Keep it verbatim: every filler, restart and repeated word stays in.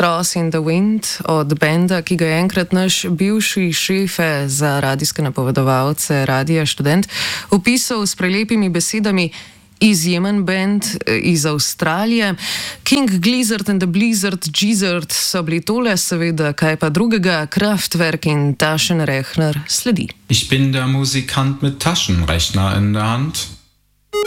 Frost in the Wind od benda, ki ga je enkrat naš bivši šefe za radijske napovedovalce, Radija Študent, opisal s prelepimi besedami: izjemen bend iz Avstralije. King Gizzard and the Blizzard Gizzard so bili tole, seveda, kaj pa drugega, Kraftwerk in Taschenrechner sledi. Ich bin der Musikant mit Taschenrechner in der Hand.